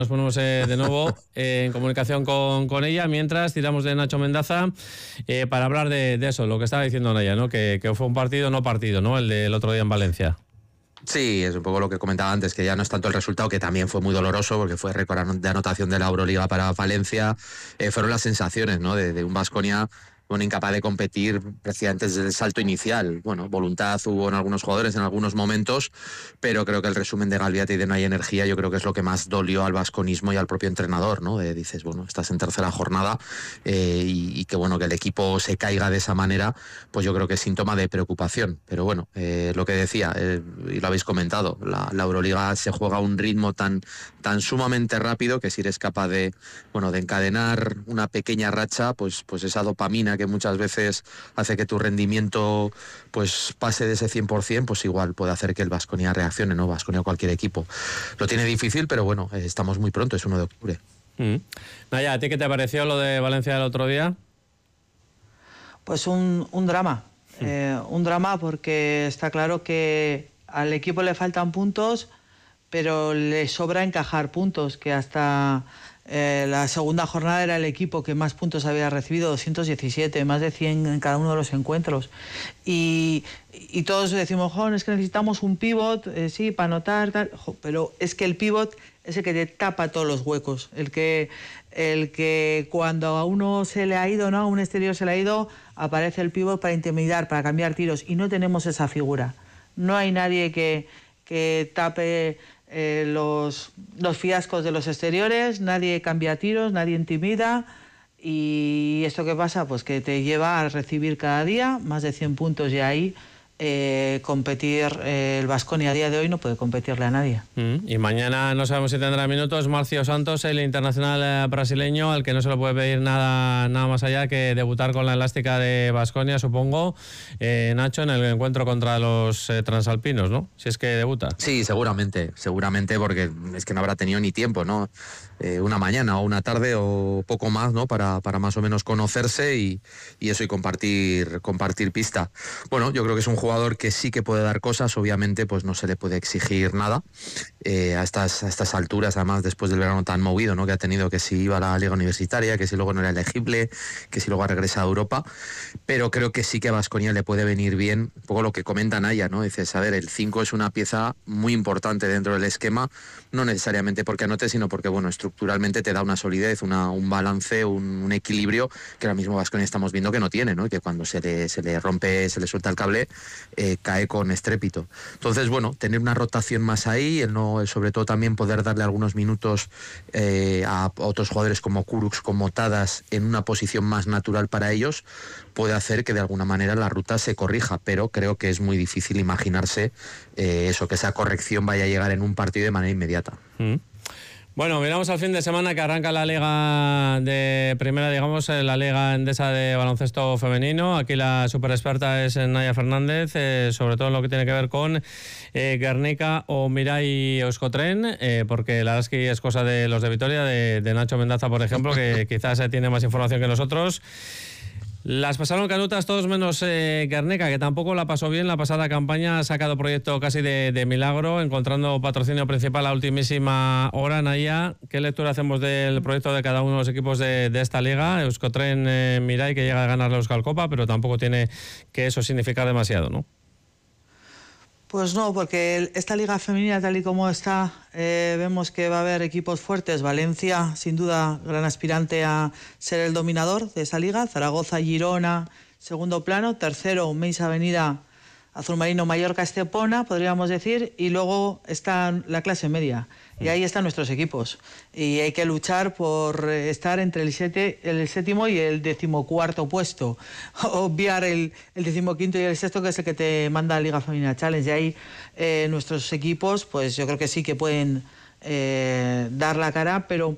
Nos ponemos de nuevo en comunicación con ella, mientras tiramos de Nacho Mendaza para hablar de eso, lo que estaba diciendo Naya, ¿no? Que fue un partido, ¿no? El del otro día en Valencia. Sí, es un poco lo que comentaba antes, que ya no es tanto el resultado, que también fue muy doloroso, porque fue récord de anotación de la Euroliga para Valencia. Fueron las sensaciones, ¿no? de un Baskonia incapaz de competir precisamente desde el salto inicial. Bueno, voluntad hubo en algunos jugadores en algunos momentos, pero creo que el resumen de Galviate y de No hay energía, yo creo que es lo que más dolió al vasconismo y al propio entrenador, ¿no? Dices, bueno, estás en tercera jornada y que bueno, que el equipo se caiga de esa manera, pues yo creo que es síntoma de preocupación. Pero bueno, lo que decía, y lo habéis comentado, la Euroliga se juega a un ritmo tan sumamente rápido que si eres capaz de encadenar una pequeña racha, pues esa dopamina que muchas veces hace que tu rendimiento pues pase de ese 100%, pues igual puede hacer que el Baskonia reaccione, ¿no? Baskonia o cualquier equipo. Lo tiene difícil, pero bueno, estamos muy pronto, es 1 de octubre. Naya, ¿a ti qué te pareció lo de Valencia del otro día? Pues un drama. Un drama porque está claro que al equipo le faltan puntos, pero le sobra encajar puntos, que hasta la segunda jornada era el equipo que más puntos había recibido, 217, más de 100 en cada uno de los encuentros. Y todos decimos, es que necesitamos un pívot, sí, para anotar, tal. Pero es que el pívot es el que te tapa todos los huecos, el que cuando a uno se le ha ido, ¿no? A un exterior se le ha ido, aparece el pívot para intimidar, para cambiar tiros, y no tenemos esa figura. No hay nadie que tape los fiascos de los exteriores, nadie cambia tiros, nadie intimida. ¿Y esto qué pasa? Pues que te lleva a recibir cada día más de 100 puntos, y ahí competir, el Baskonia a día de hoy no puede competirle a nadie. Y mañana no sabemos si tendrá minutos Marcio Santos, el internacional brasileño, al que no se le puede pedir nada más allá que debutar con la elástica de Baskonia, supongo, Nacho, en el encuentro contra los transalpinos, ¿no? Si es que debuta. Sí, seguramente, porque es que no habrá tenido ni tiempo, ¿no? Una mañana o una tarde o poco más, ¿no? Para más o menos conocerse y eso, y compartir pista. Bueno, yo creo que es un jugador que sí que puede dar cosas, obviamente pues no se le puede exigir nada a estas alturas, además después del verano tan movido, ¿no? Que ha tenido, que si iba a la liga universitaria, que si luego no era elegible, que si luego ha regresado a Europa, pero creo que sí que a Baskonia le puede venir bien, un poco lo que comenta Naya, ¿no? Dices, a ver, el 5 es una pieza muy importante dentro del esquema, no necesariamente porque anote, sino porque, bueno, estructuralmente te da una solidez, un balance, un equilibrio que ahora mismo Baskonia estamos viendo que no tiene, ¿no? Y que cuando se le rompe, se le suelta el cable, cae con estrépito. Entonces, bueno, tener una rotación más ahí, sobre todo también poder darle algunos minutos a otros jugadores como Kurucs, como Tadas, en una posición más natural para ellos, puede hacer que de alguna manera la ruta se corrija, pero creo que es muy difícil imaginarse que esa corrección vaya a llegar en un partido de manera inmediata. Bueno, miramos al fin de semana que arranca la liga de primera, digamos, la liga endesa de baloncesto femenino. Aquí la super experta es Naya Fernández, sobre todo en lo que tiene que ver con Guernica o Mirai Euskotren, porque la verdad es que es cosa de los de Vitoria, de Nacho Mendaza, por ejemplo, que quizás tiene más información que nosotros. Las pasaron canutas todos menos Guernica, que tampoco la pasó bien la pasada campaña. Ha sacado proyecto casi de milagro, encontrando patrocinio principal a ultimísima hora. Naya, ¿qué lectura hacemos del proyecto de cada uno de los equipos de esta liga? Euskotren, Mirai, que llega a ganar la Euskal Copa, pero tampoco tiene que eso significar demasiado, ¿no? Pues no, porque esta liga femenina, tal y como está, vemos que va a haber equipos fuertes. Valencia, sin duda, gran aspirante a ser el dominador de esa liga. Zaragoza, Girona, segundo plano. Tercero, Meis Avenida, Azul Marino, Mallorca, Estepona, podríamos decir. Y luego está la clase media. Y ahí están nuestros equipos. Y hay que luchar por estar entre el séptimo y el 14º puesto. Obviar el 15º y el sexto, que es el que te manda Liga Femenina Challenge. Y ahí nuestros equipos, pues yo creo que sí que pueden dar la cara, pero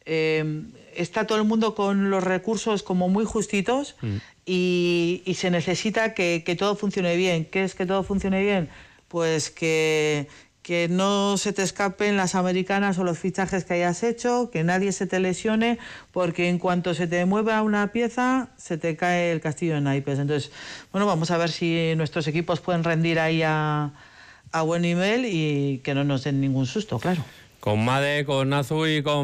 está todo el mundo con los recursos como muy justitos y se necesita que todo funcione bien. ¿Qué es que todo funcione bien? Pues que no se te escapen las americanas o los fichajes que hayas hecho, que nadie se te lesione, porque en cuanto se te mueva una pieza, se te cae el castillo en naipes. Entonces, bueno, vamos a ver si nuestros equipos pueden rendir ahí a buen nivel y que no nos den ningún susto, claro. Con Made, con Nazu y con